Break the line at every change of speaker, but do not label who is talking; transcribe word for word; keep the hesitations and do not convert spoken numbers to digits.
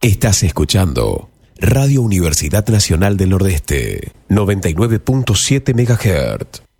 Estás escuchando Radio Universidad Nacional del Nordeste, noventa y nueve punto siete megahertz.